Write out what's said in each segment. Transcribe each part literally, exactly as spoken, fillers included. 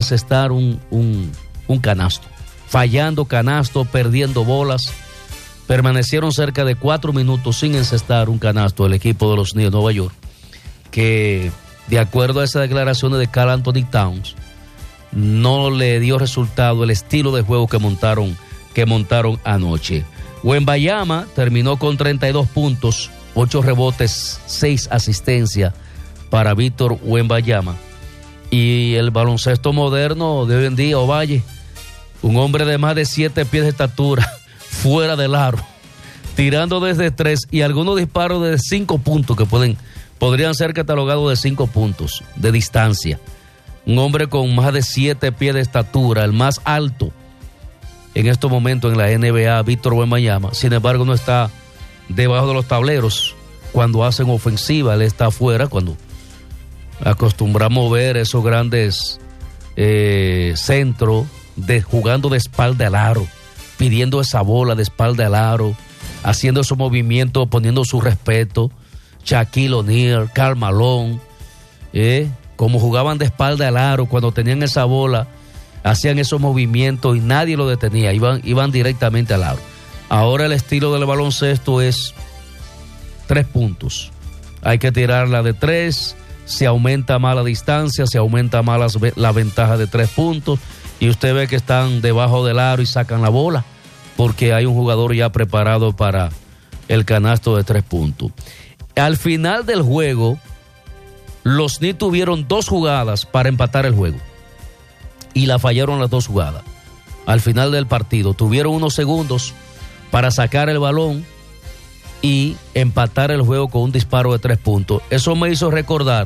encestar un, un, un canasto, fallando canasto, perdiendo bolas. Permanecieron cerca de cuatro minutos sin encestar un canasto el equipo de los Knicks de Nueva York, que de acuerdo a esas declaraciones de Karl Anthony Towns, no le dio resultado el estilo de juego que montaron, que montaron anoche. Wembanyama terminó con treinta y dos puntos, ocho rebotes, seis asistencias para Víctor Wembanyama. Y el baloncesto moderno de hoy en día, Ovalle, un hombre de más de siete pies de estatura, fuera del aro, tirando desde tres y algunos disparos de cinco puntos que pueden, podrían ser catalogados de cinco puntos de distancia. Un hombre con más de siete pies de estatura, el más alto en estos momentos en la N B A, Víctor Wembanyama. Sin embargo, no está debajo de los tableros cuando hacen ofensiva, él está afuera. Cuando acostumbramos ver esos grandes eh, centros de, jugando de espalda al aro, pidiendo esa bola de espalda al aro, haciendo esos movimientos, poniendo su respeto. Shaquille O'Neal, Karl Malone, eh, como jugaban de espalda al aro, cuando tenían esa bola, hacían esos movimientos y nadie lo detenía, iban, iban directamente al aro. Ahora el estilo del baloncesto es tres puntos. Hay que tirarla de tres, se aumenta más la distancia, se aumenta más las, la ventaja de tres puntos. Y usted ve que están debajo del aro y sacan la bola, porque hay un jugador ya preparado para el canasto de tres puntos. Al final del juego, los Knicks tuvieron dos jugadas para empatar el juego, y la fallaron las dos jugadas. Al final del partido, tuvieron unos segundos para sacar el balón y empatar el juego con un disparo de tres puntos. Eso me hizo recordar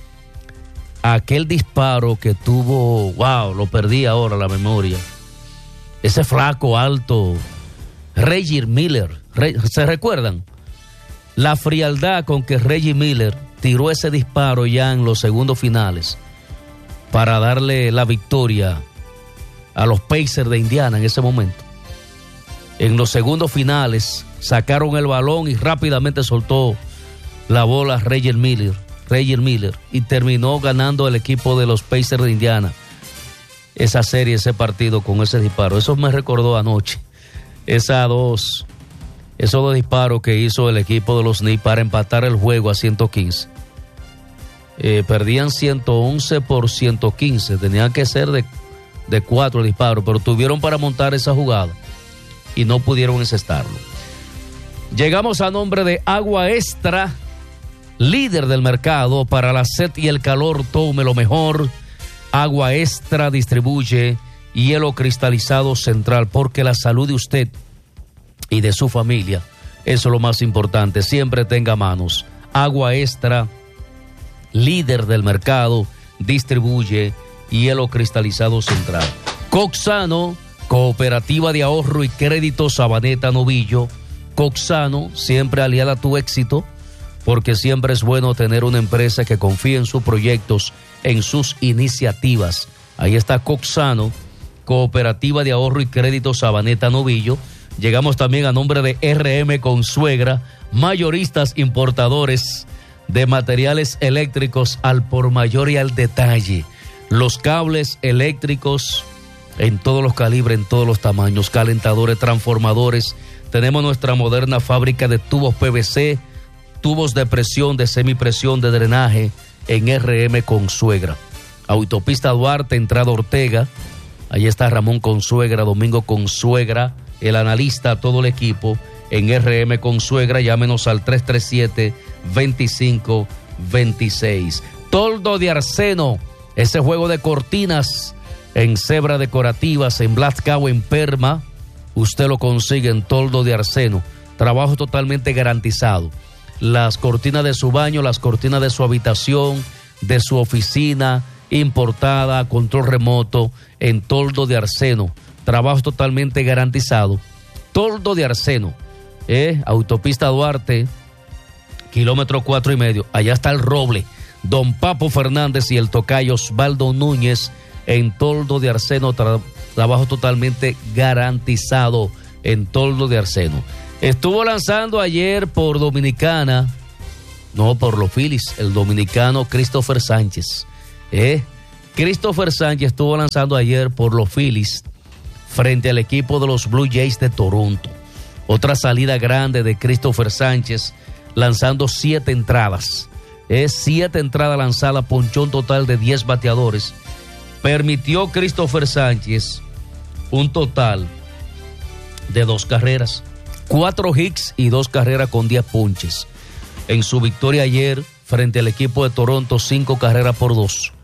aquel disparo que tuvo, wow, lo perdí ahora la memoria, ese flaco alto Reggie Miller. ¿Se recuerdan? La frialdad con que Reggie Miller tiró ese disparo ya en los segundos finales para darle la victoria a los Pacers de Indiana en ese momento. En los segundos finales sacaron el balón y rápidamente soltó la bola Reggie Miller. Reggie Miller, y terminó ganando el equipo de los Pacers de Indiana esa serie, ese partido con ese disparo. Eso me recordó anoche, esas dos, esos dos disparos que hizo el equipo de los Knicks para empatar el juego a ciento quince. Eh, perdían ciento once por ciento quince, tenían que ser de, de cuatro disparos, pero tuvieron para montar esa jugada y no pudieron encestarlo. Llegamos a nombre de Agua Extra, líder del mercado para la sed y el calor. Tome lo mejor. Agua Extra distribuye hielo cristalizado Central, porque la salud de usted y de su familia, eso es lo más importante. Siempre tenga a manos. Agua Extra, líder del mercado, distribuye hielo cristalizado Central. Coxano, cooperativa de ahorro y crédito Sabaneta Novillo. Coxano, siempre aliada a tu éxito, porque siempre es bueno tener una empresa que confíe en sus proyectos, en sus iniciativas. Ahí está Coxano, cooperativa de ahorro y crédito Sabaneta Novillo. Llegamos también a nombre de R M Consuegra, mayoristas importadores de materiales eléctricos al por mayor y al detalle. Los cables eléctricos en todos los calibres, en todos los tamaños, calentadores, transformadores. Tenemos nuestra moderna fábrica de tubos P V C, tubos de presión, de semipresión, de drenaje en R M Consuegra. Autopista Duarte, entrada Ortega. Ahí está Ramón Consuegra, Domingo Consuegra, el analista, todo el equipo en R M Consuegra. Llámenos al tres tres siete, veinticinco veintiséis. Toldo de Arseno, ese juego de cortinas en cebra decorativas, en Blascao, en Perma. Usted lo consigue en Toldo de Arseno. Trabajo totalmente garantizado. Las cortinas de su baño, las cortinas de su habitación, de su oficina, importada, control remoto, en Toldo de Arseno. Trabajo totalmente garantizado. Toldo de Arseno, eh, Autopista Duarte, kilómetro cuatro y medio. Allá está el Roble, Don Papo Fernández y el tocayo Osvaldo Núñez en Toldo de Arseno. Tra- trabajo totalmente garantizado en Toldo de Arseno. Estuvo lanzando ayer por Dominicana, no por los Phillies, el dominicano Christopher Sánchez. Eh, Christopher Sánchez estuvo lanzando ayer por los Phillies frente al equipo de los Blue Jays de Toronto. Otra salida grande de Christopher Sánchez, lanzando siete entradas. Es siete entradas lanzadas, ponchó un total de diez bateadores. Permitió Christopher Sánchez un total de dos carreras, cuatro hits y dos carreras con diez ponches. En su victoria ayer frente al equipo de Toronto, cinco carreras por dos.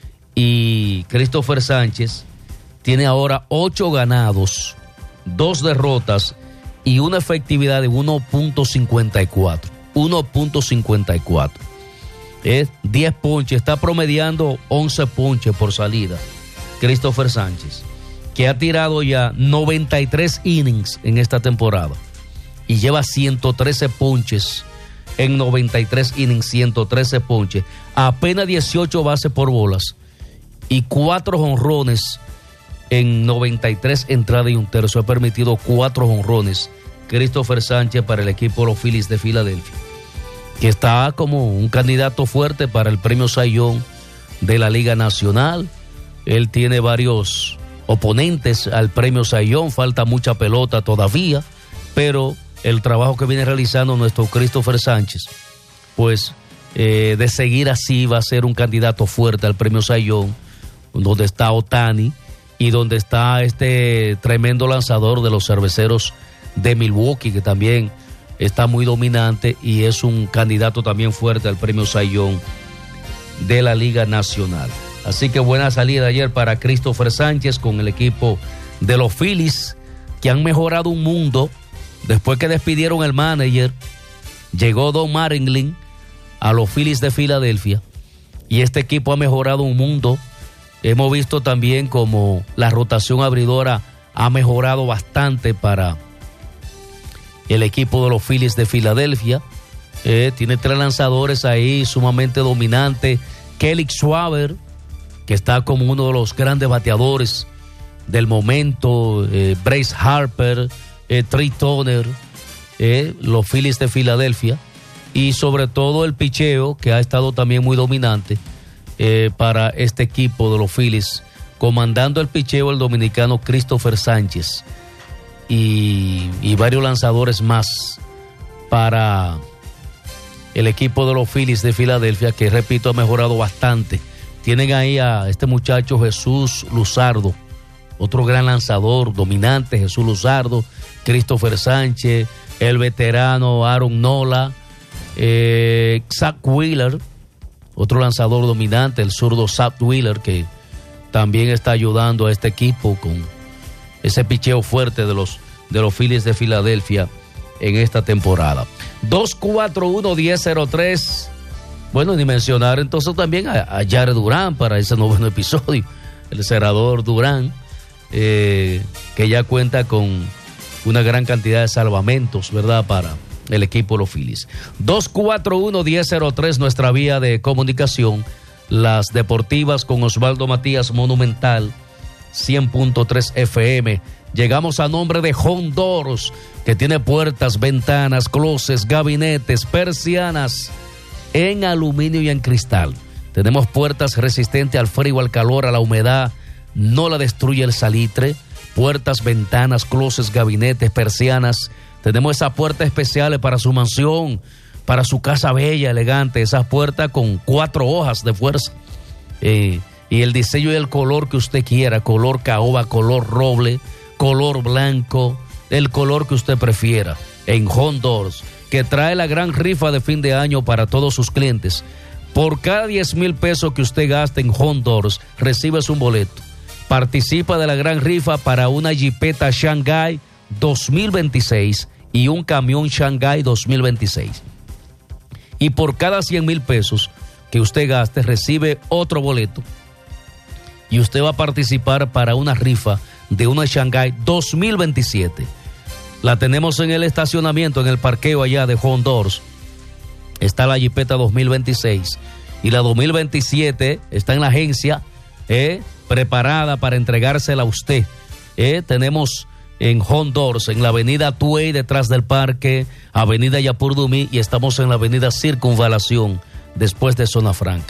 Y Christopher Sánchez tiene ahora ocho ganados, dos derrotas y una efectividad de uno punto cincuenta y cuatro. uno punto cincuenta y cuatro. Es diez ponches, está promediando once ponches por salida. Christopher Sánchez, que ha tirado ya noventa y tres innings en esta temporada y lleva ciento trece ponches en noventa y tres innings, ciento trece ponches, apenas dieciocho bases por bolas y cuatro jonrones en noventa y tres entradas y un tercio. Ha permitido cuatro jonrones Christopher Sánchez para el equipo de los Phillies de Filadelfia, que está como un candidato fuerte para el premio Cy Young de la Liga Nacional. Él tiene varios oponentes al premio Cy Young, falta mucha pelota todavía, pero el trabajo que viene realizando nuestro Christopher Sánchez, pues eh, de seguir así va a ser un candidato fuerte al premio Cy Young, donde está Ohtani y donde está este tremendo lanzador de los Cerveceros de Milwaukee, que también está muy dominante y es un candidato también fuerte al premio Cy Young de la Liga Nacional. Así que buena salida ayer para Christopher Sánchez con el equipo de los Phillies, que han mejorado un mundo. Después que despidieron el manager, llegó Don Mattingly a los Phillies de Filadelfia y este equipo ha mejorado un mundo. Hemos visto también como la rotación abridora ha mejorado bastante para el equipo de los Phillies de Filadelfia. Eh, tiene tres lanzadores ahí sumamente dominantes. Kelly Schwarber, que está como uno de los grandes bateadores del momento. Eh, Bryce Harper, eh, Trey Turner, eh, los Phillies de Filadelfia. Y sobre todo el picheo, que ha estado también muy dominante eh, para este equipo de los Phillies. Comandando el picheo el dominicano Christopher Sánchez. Y, y varios lanzadores más para el equipo de los Phillies de Filadelfia, que repito ha mejorado bastante. Tienen ahí a este muchacho Jesús Luzardo, otro gran lanzador dominante, Jesús Luzardo, Christopher Sánchez, el veterano Aaron Nola, eh, Zach Wheeler, otro lanzador dominante, el zurdo Zach Wheeler, que también está ayudando a este equipo con ese picheo fuerte de los, de los Phillies de Filadelfia en esta temporada. dos cuatro uno, uno cero cero tres. Bueno, ni mencionar entonces también a, a Jared Durán para ese noveno episodio, el cerrador Durán, eh, que ya cuenta con una gran cantidad de salvamentos, ¿verdad?, para el equipo de los Phillies. dos cuatro uno, uno cero cero tres, nuestra vía de comunicación. Las deportivas con Osvaldo Matías, Monumental cien punto tres F M. Llegamos a nombre de Hondoros, que tiene puertas, ventanas, closets, gabinetes, persianas en aluminio y en cristal. Tenemos puertas resistentes al frío, al calor, a la humedad, no la destruye el salitre. Puertas, ventanas, closets, gabinetes, persianas. Tenemos esas puertas especiales para su mansión, para su casa bella, elegante. Esas puertas con cuatro hojas de fuerza. Eh, y el diseño y el color que usted quiera, color caoba, color roble, color blanco, el color que usted prefiera, en Hondoros, que trae la gran rifa de fin de año para todos sus clientes. Por cada diez mil pesos que usted gaste en Hondoros, recibes un boleto. Participa de la gran rifa para una Jeepeta Shanghai dos mil veintiséis y un camión Shanghai dos mil veintiséis. Y por cada cien mil pesos que usted gaste, recibe otro boleto. Y usted va a participar para una rifa de una Shanghai dos mil veintisiete. La tenemos en el estacionamiento, en el parqueo allá de Hondoros. Está la Jeepeta dos mil veintiséis. Y la dos mil veintisiete está en la agencia, eh, preparada para entregársela a usted. Eh, tenemos en Hondoros, en la avenida Tuey, detrás del parque, avenida Yapur Dumí, y estamos en la avenida Circunvalación, después de Zona Franca.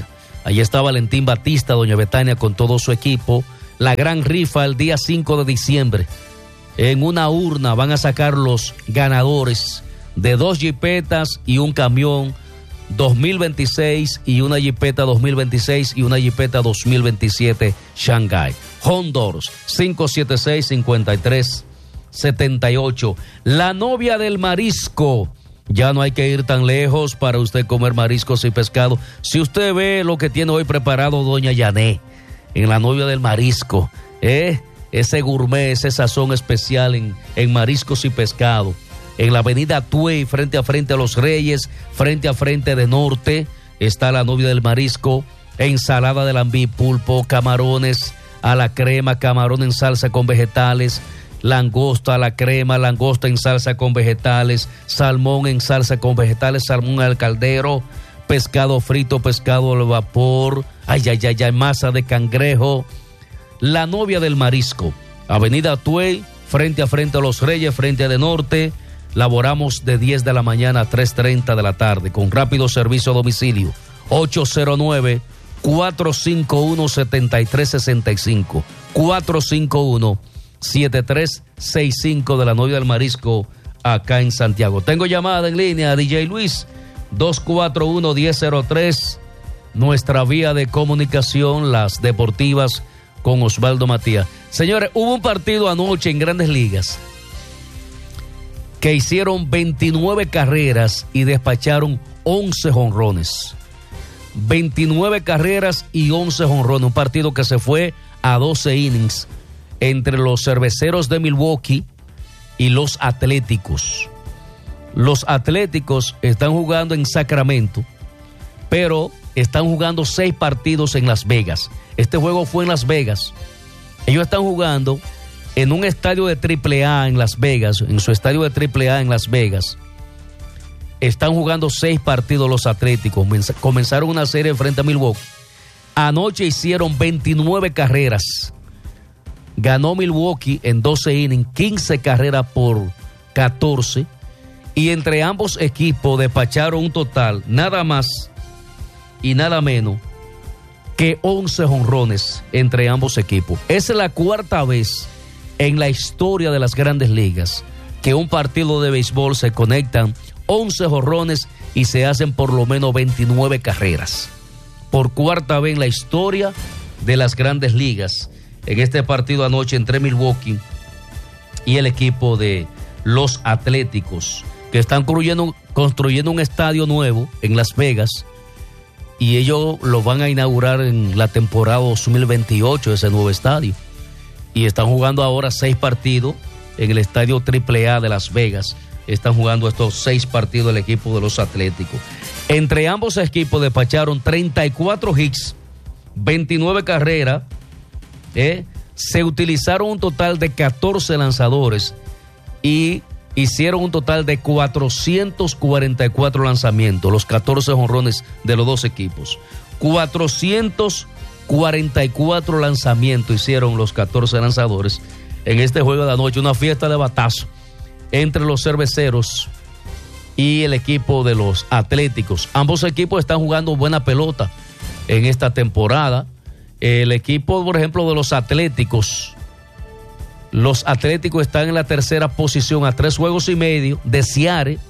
Allí está Valentín Batista, doña Betania con todo su equipo. La gran rifa el día cinco de diciembre. En una urna van a sacar los ganadores de dos jipetas y un camión dos mil veintiséis y una jipeta dos mil veintiséis y una jipeta dos mil veintisiete Shanghai. Honduras cinco siete seis, cinco tres siete ocho. La novia del marisco. Ya no hay que ir tan lejos para usted comer mariscos y pescado. Si usted ve lo que tiene hoy preparado doña Yané en la novia del marisco, ¿eh? Ese gourmet, ese sazón especial en, en mariscos y pescado. En la avenida Tuey, frente a frente a Los Reyes, frente a frente de Norte, está la novia del marisco. Ensalada de lambí, pulpo, camarones a la crema, camarón en salsa con vegetales, langosta a la crema, langosta en salsa con vegetales, salmón en salsa con vegetales, salmón al caldero, pescado frito, pescado al vapor, ay, ay, ay, ay, masa de cangrejo. La novia del marisco, avenida Tuey, frente a frente a Los Reyes, frente a de Norte. Laboramos de diez de la mañana a tres treinta de la tarde con rápido servicio a domicilio. ocho cero nueve, cuatro cinco uno, siete tres seis cinco, cuatro cinco uno, siete tres seis cinco de la novia del marisco acá en Santiago. Tengo llamada en línea, D J Luis, dos cuatro uno, uno cero cero tres, nuestra vía de comunicación, las deportivas con Osvaldo Matías. Señores, hubo un partido anoche en Grandes Ligas que hicieron veintinueve carreras y despacharon once jonrones. veintinueve carreras y once jonrones. Un partido que se fue a doce innings entre los Cerveceros de Milwaukee y los Atléticos. Los Atléticos están jugando en Sacramento, pero están jugando seis partidos en Las Vegas. Este juego fue en Las Vegas. Ellos están jugando en un estadio de triple A en Las Vegas, en su estadio de triple A en Las Vegas. Están jugando seis partidos los Atléticos. Comenzaron una serie frente a Milwaukee. Anoche hicieron veintinueve carreras. Ganó Milwaukee en doce innings, quince carreras por catorce. Y entre ambos equipos despacharon un total, nada más y nada menos, que once jonrones entre ambos equipos. Esa es la cuarta vez en la historia de las Grandes Ligas que un partido de béisbol se conectan once jonrones y se hacen por lo menos veintinueve carreras. Por cuarta vez en la historia de las Grandes Ligas, en este partido anoche entre Milwaukee y el equipo de los Atléticos, que están construyendo, construyendo un estadio nuevo en Las Vegas, y ellos lo van a inaugurar en la temporada dos mil veintiocho, ese nuevo estadio. Y están jugando ahora seis partidos en el estadio triple A de Las Vegas. Están jugando estos seis partidos el equipo de los Atléticos. Entre ambos equipos despacharon treinta y cuatro hits, veintinueve carreras. ¿eh? Se utilizaron un total de catorce lanzadores y hicieron un total de cuatrocientos cuarenta y cuatro lanzamientos, los catorce jonrones de los dos equipos. cuatrocientos cuarenta y cuatro lanzamientos hicieron los catorce lanzadores en este juego de anoche, una fiesta de batazo entre los Cerveceros y el equipo de los Atléticos. Ambos equipos están jugando buena pelota en esta temporada. El equipo, por ejemplo, de los Atléticos, los Atléticos están en la tercera posición a tres juegos y medio de Seattle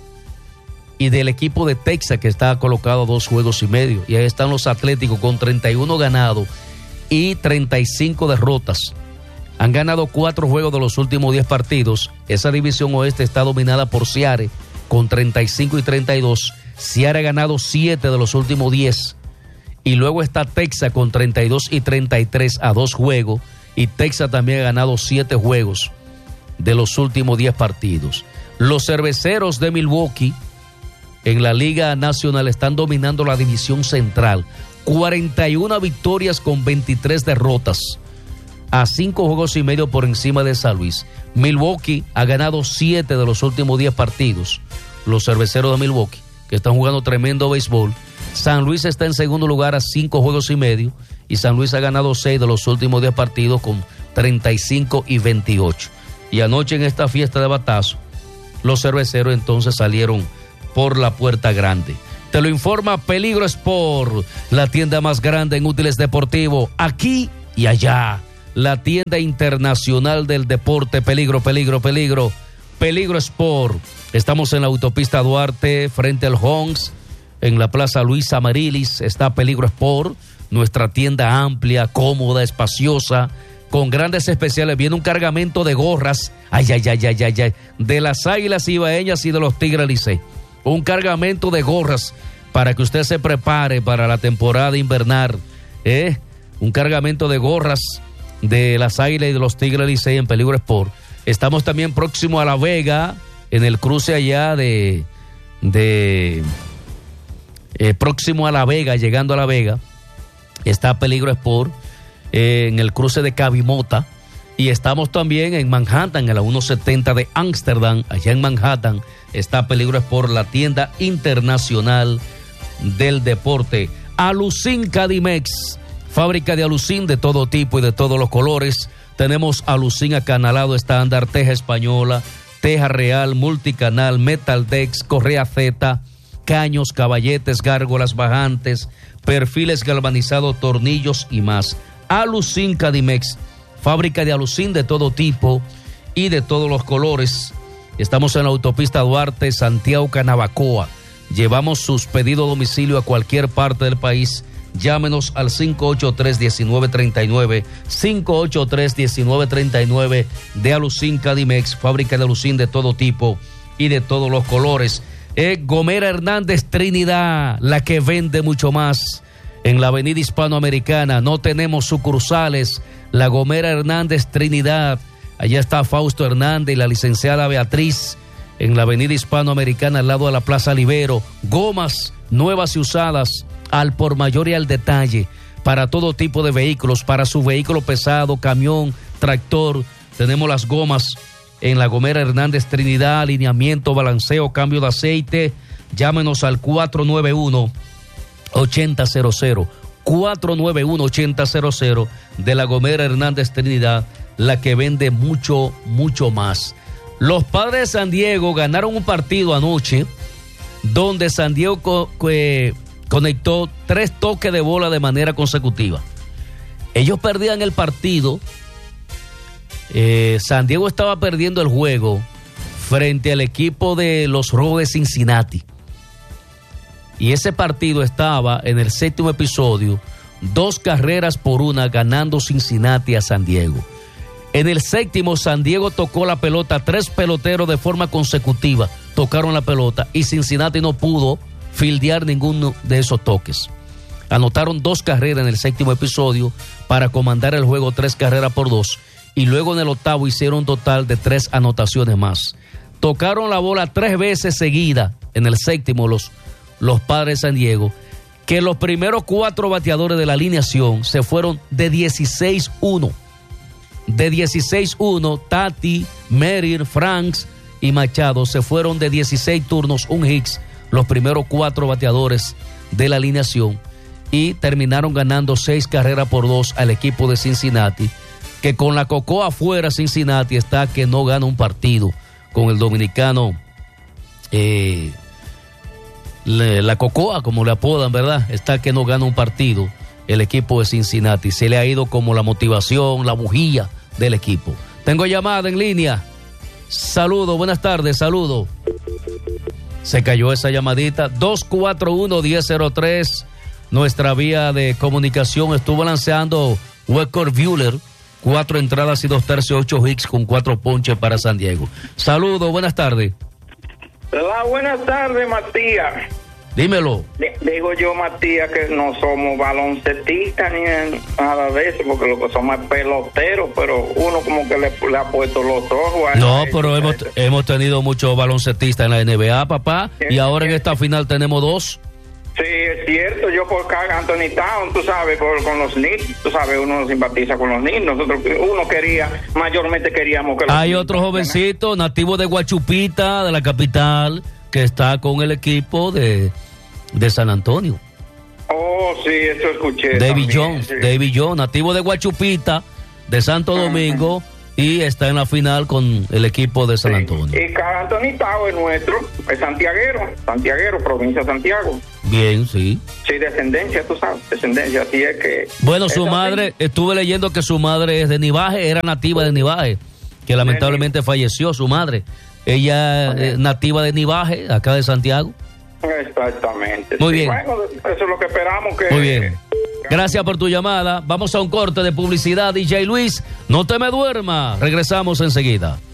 y del equipo de Texas, que está colocado a dos juegos y medio. Y ahí están los Atléticos con treinta y uno ganados y treinta y cinco derrotas. Han ganado cuatro juegos de los últimos diez partidos. Esa división oeste está dominada por Seattle con treinta y cinco y treinta y dos. Seattle ha ganado siete de los últimos diez. Y luego está Texas con treinta y dos y treinta y tres a dos juegos. Y Texas también ha ganado siete juegos de los últimos diez partidos. Los Cerveceros de Milwaukee en la Liga Nacional están dominando la división central. cuarenta y una victorias con veintitrés derrotas, a cinco juegos y medio por encima de San Luis. Milwaukee ha ganado siete de los últimos diez partidos. Los Cerveceros de Milwaukee, que están jugando tremendo béisbol. San Luis está en segundo lugar a cinco juegos y medio. Y San Luis ha ganado seis de los últimos diez partidos con treinta y cinco y veintiocho. Y anoche en esta fiesta de batazo, los Cerveceros entonces salieron por la puerta grande. Te lo informa Peligro Sport, la tienda más grande en útiles deportivos, aquí y allá. La tienda internacional del deporte, peligro, peligro, peligro. Peligro Sport. Estamos en la autopista Duarte, frente al Hongs, en la Plaza Luis Amarilis. Está Peligro Sport, nuestra tienda amplia, cómoda, espaciosa, con grandes especiales. Viene un cargamento de gorras, ay, ay, ay, ay, ay, ay, de las Águilas Ibaeñas y de los Tigres Licey. Un cargamento de gorras para que usted se prepare para la temporada invernal. ¿eh? Un cargamento de gorras de las Águilas y de los Tigres Licey en Peligro Sport. Estamos también próximo a La Vega, en el cruce allá de... de eh, próximo a La Vega, llegando a La Vega, está Peligro Sport, eh, en el cruce de Cabimota. Y estamos también en Manhattan, en la ciento setenta de Ámsterdam, allá en Manhattan, está Peligro Sport, la tienda internacional del deporte. Alucin Cadimex, fábrica de alucin de todo tipo y de todos los colores. Tenemos alucin acanalado estándar, teja española, teja real, multicanal, metaldex, correa Z, caños, caballetes, gárgolas bajantes, perfiles galvanizados, tornillos y más. Alucin Cadimex, fábrica de alucin de todo tipo y de todos los colores. Estamos en la autopista Duarte, Santiago, Canabacoa. Llevamos sus pedidos a domicilio a cualquier parte del país. Llámenos al cinco ocho tres, uno nueve tres nueve, cinco ocho tres, uno nueve tres nueve de Alucin Cadimex, fábrica de alucin de todo tipo y de todos los colores. Eh, Gomera Hernández Trinidad, la que vende mucho más. En la avenida Hispanoamericana no tenemos sucursales. La Gomera Hernández Trinidad, allá está Fausto Hernández y la licenciada Beatriz, en la avenida Hispanoamericana, al lado de la Plaza Libero. Gomas nuevas y usadas, al por mayor y al detalle, para todo tipo de vehículos, para su vehículo pesado, camión, tractor. Tenemos las gomas en la Gomera Hernández Trinidad, alineamiento, balanceo, cambio de aceite. Llámenos al cuatro nueve uno, ocho cero cero cero, cuatro nueve uno, ocho cero cero cero de la Gomera Hernández Trinidad, la que vende mucho, mucho más. Los Padres de San Diego ganaron un partido anoche donde San Diego co- que conectó tres toques de bola de manera consecutiva. Ellos perdían el partido. Eh, San Diego estaba perdiendo el juego frente al equipo de los Rojos de Cincinnati. Y ese partido estaba en el séptimo episodio, dos carreras por una, ganando Cincinnati a San Diego. En el séptimo, San Diego tocó la pelota, tres peloteros de forma consecutiva tocaron la pelota y Cincinnati no pudo fildear ninguno de esos toques. Anotaron dos carreras en el séptimo episodio para comandar el juego, tres carreras por dos, y luego en el octavo hicieron un total de tres anotaciones más. Tocaron la bola tres veces seguida en el séptimo los, los Padres de San Diego, que los primeros cuatro bateadores de la alineación se fueron de dieciséis uno. De dieciséis uno, Tati, Merrill, Franks y Machado se fueron de dieciséis turnos, un hits, los primeros cuatro bateadores de la alineación, y terminaron ganando seis carreras por dos al equipo de Cincinnati, que con la Cocoa afuera, Cincinnati está que no gana un partido con el dominicano, eh, le, la Cocoa, como le apodan, ¿verdad? Está que no gana un partido el equipo de Cincinnati. Se le ha ido como la motivación, la bujía del equipo. Tengo llamada en línea. Saludo, buenas tardes, saludo. Se cayó esa llamadita. dos cuatro uno, uno cero cero tres, nuestra vía de comunicación. Estuvo lanzando Wecker Buehler, cuatro entradas y dos tercios, ocho hits con cuatro ponches para San Diego. Saludo, buenas tardes. Hola, buenas tardes, Matías. Dímelo. Digo yo, Matías, que no somos baloncetistas ni nada de eso, porque lo que somos es peloteros, pero uno como que le, le ha puesto los ojos. No, pero hemos, hemos tenido muchos baloncetistas en la N B A, papá, sí, y ahora en esta final tenemos dos. Sí, es cierto, yo por Anthony Town, tú sabes, por, con los Knicks, tú sabes, uno simpatiza con los Knicks, nosotros, uno quería, mayormente queríamos que los Hay Knicks, otro jovencito, nativo de Guachupita, de la capital, que está con el equipo de, de San Antonio. Oh, sí, eso escuché. David también, Jones, sí. David Jones, nativo de Guachupita, de Santo Domingo, uh-huh. y está en la final con el equipo de San sí. Antonio. Y Carl Anthony Tao es nuestro, es santiaguero, santiaguero, provincia de Santiago. Bien, sí. Sí, descendencia, tú sabes, descendencia, así es que... Bueno, su es madre, así. estuve leyendo que su madre es de Nivaje, era nativa de Nivaje, que lamentablemente falleció su madre. Ella es eh, nativa de Nivaje, acá de Santiago. Exactamente. Muy Sí, bien. bueno, eso es lo que esperamos que... Muy bien. Gracias por tu llamada. Vamos a un corte de publicidad, D J Luis. No te me duermas. Regresamos enseguida.